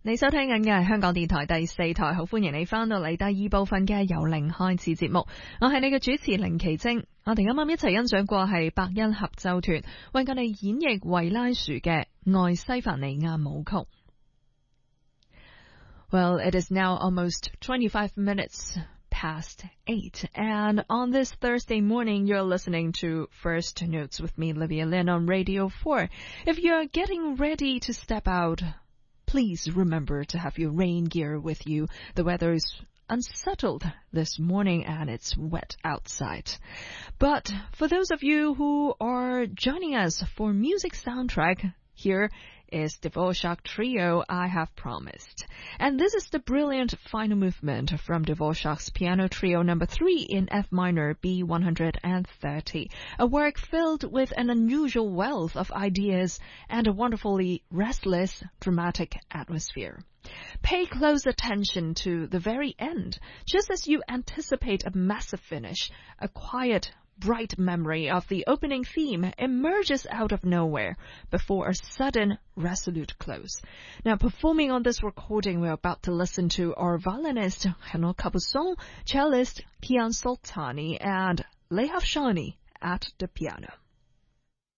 你收聽緊嘅係香港電台第4台，好歡迎你翻到嚟第2部分嘅由零開始節目，我係你嘅主持凌奇晶。我哋啱啱一齊欣賞過係伯恩合奏團為我哋演繹維拉殊嘅愛西凡尼亞舞曲。Well, it is now almost 25 minutes past 8, and on this Thursday morning, you're listening to First Notes with me, Livia Lynn, on Radio 4. If you're getting ready to step out, please remember to have your rain gear with you. The weather is unsettled this morning and it's wet outside. But for those of you who are joining us for music soundtrack, here is Dvorak Trio, I Have Promised. And this is the brilliant final movement from Dvorak's Piano Trio No. 3 in F minor B130, a work filled with an unusual wealth of ideas and a wonderfully restless, dramatic atmosphere. Pay close attention to the very end, just as you anticipate a massive finish, a quiet, bright memory of the opening theme emerges out of nowhere before a sudden, resolute close. Now, performing on this recording, we're about to listen to our violinist, Henok Capuçon, cellist, Kian Soltani, and Lehav Shani at the piano.